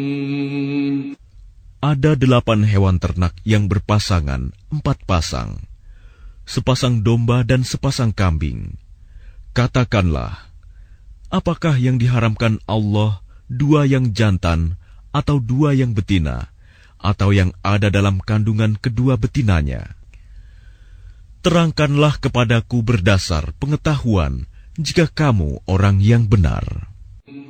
Ada 8 hewan ternak yang berpasangan, 4 pasang, sepasang domba dan sepasang kambing. Katakanlah, apakah yang diharamkan Allah 2 yang jantan atau 2 yang betina, atau yang ada dalam kandungan kedua betinanya? Terangkanlah kepadaku berdasar pengetahuan jika kamu orang yang benar.